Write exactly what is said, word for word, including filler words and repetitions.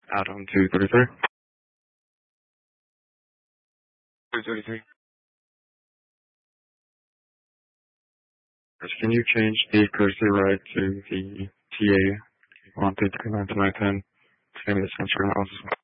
Adam two thirty-three. two thirty-three. Can you change the courtesy ride to the T A on three three nine to nine ten? Same as the sensor analysis.